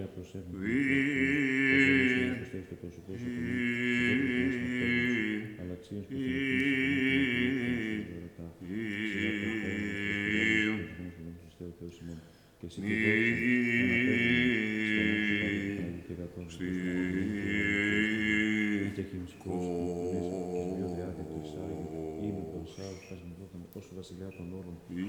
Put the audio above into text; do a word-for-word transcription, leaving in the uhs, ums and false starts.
Αγία προσέχουν την Θεό, και το πρόσωπό σου αλλά ξύλος που και εσύ και δόξα στον και χυμισκός του Ιωδιάδη του Ισάγη, είμαι τον Σάου, πας με δόθαμε ως βασιλιά των όρων.